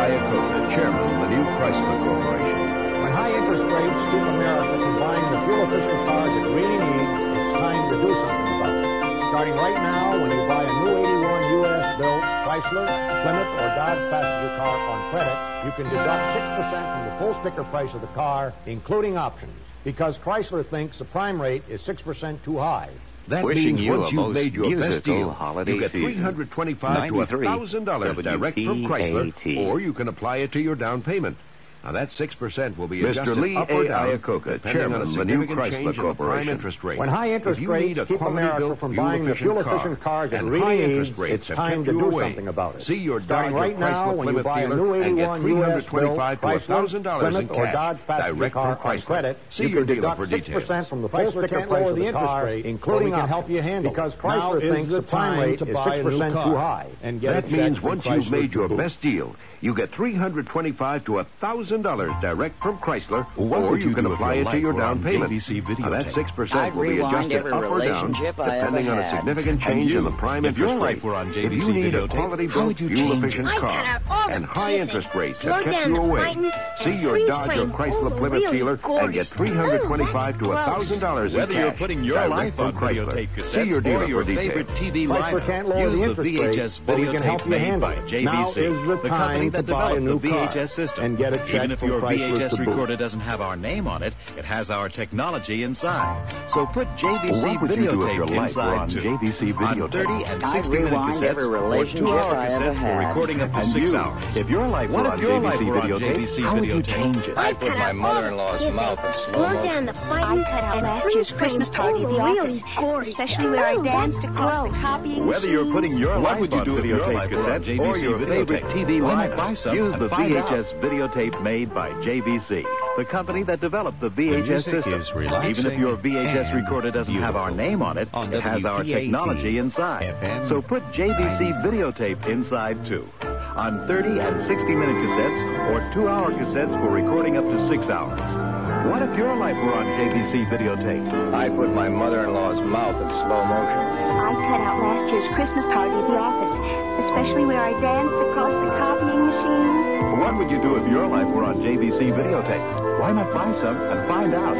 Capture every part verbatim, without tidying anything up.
Iacocca, Chairman of the new Chrysler Corporation. When high interest rates keep America from buying the fuel-efficient cars it really needs, it's time to do something about it. Starting right now, when you buy a new eighty-one U S-built Chrysler, Plymouth, or Dodge passenger car on credit, you can deduct six percent from the full sticker price of the car, including options, because Chrysler thinks the prime rate is six percent too high. That Wishing means you once you've made your best deal, you get three hundred twenty-five dollars to one thousand dollars direct from Chrysler, or you can apply it to your down payment. Now, that six percent will be adjusted Mister Lee up or A. down, Iacocca, depending Chairman on a of the new significant Chrysler change in the prime Corporation. interest rate. When high interest if you rates need a keep America quality-built, from buying the fuel-efficient cars it and really high needs, interest rates it's have time kept to you do away. something about it. See your Starting Dodge or right now, Chrysler when you Plymouth buy a dealer new and get eighty-one three U hundred S-built twenty-five dollars to one thousand dollars Plymouth, in or cash, Dodge passenger direct car from on Chrysler. credit, See you your can dealer deduct for six details. percent from the full Chrysler sticker can't price lower of the the interest car, rate, including but we can help options, you handle because it. Now Chrysler is thinks the the prime time rate to is buy a six new percent car too high. and get That a check means from once you've Chrysler made your to boot. best deal, you get three hundred twenty-five dollars to one thousand dollars direct from Chrysler, What or would you you can do if apply your it to life your were down on payment. J V C Now, that videotape? six percent I'd will be rewind adjusted every up or down, relationship I depending ever on a had. significant And change you, in the prime if your interest life rate. were on J If V you C need a videotape, how quality-built, would you change fuel-efficient it? I cut car, out all the and high kissing, interest rates slow have kept down you the away. fighting, See and your freeze Dodge or frame all Chrysler the Plymouth really dealer and gorgeous get stuff. three hundred twenty-five Ooh, dollars to that's one thousand dollars in Whether cash, you're putting your direct life from on Chrysler. videotape See your cassettes dealer or your for favorite details. T V Chrysler can't lineup, lower use the the interest V H S rate, but we can help videotape you made handle by it. J V Now C, is the the time company that to buy a developed the new V H car S system. and get a check Even if from your Chrysler V H S to boot. recorder doesn't have our name on it, it has our technology inside. So put J V C What would you do if your videotape life were inside on too. J V C On videotape? thirty and I'd sixty minute rewind cassettes every or relationship two hour I ever cassettes for had. recording up to And six you, hours. if your life What were if on your J V C life were on videotape, J V C how would you videotape? change it? I put my mother-in-law's mouth in slow Slow motion. down the fighting, I cut out and last freeze year's frame Christmas party at the all office, gorgeous especially where I stuff. danced Ooh, across the that's copying Whether you're putting your What life would you on do if your videotape life were on cassettes J V or C your favorite videotape? T V Why not buy lineup, some use and the find V H out? S videotape made by J V C, the company that developed the V H S music system. is relaxing Even if your V H S and recorder doesn't have our beautiful. name on it, On it has our W P A T, technology inside. F M So put J V C videotape inside too. On thirty and sixty minute cassettes or two hour cassettes for recording up to six hours. What if your life were on J V C videotape? I put my mother-in-law's mouth in slow motion. I cut out last year's Christmas party at the office, especially where I danced across the copying machines. What would you do if your life were on J V C videotape? Why not buy some and find out?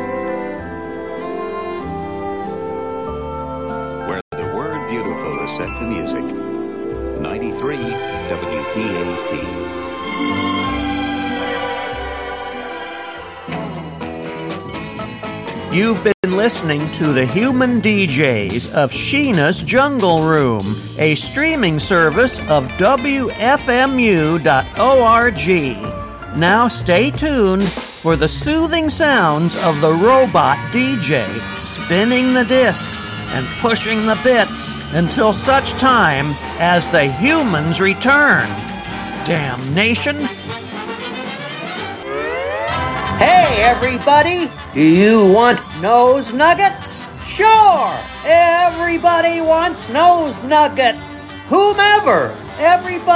Where the word beautiful is set to music. ninety-three W P A T. You've been listening to the Human D Js of Sheena's Jungle Room, a streaming service of W F M U dot org. Now stay tuned for the soothing sounds of the robot D J spinning the discs and pushing the bits until such time as the humans return. Damnation! Hey, everybody! Do you want nose nuggets? Sure! Everybody wants nose nuggets! Whomever! Everybody!